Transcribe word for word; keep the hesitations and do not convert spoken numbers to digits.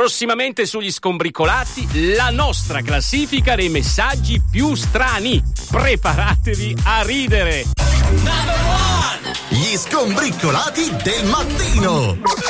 Prossimamente sugli Skombricolati, la nostra classifica dei messaggi più strani. Preparatevi a ridere. Gli Skombricolati del mattino.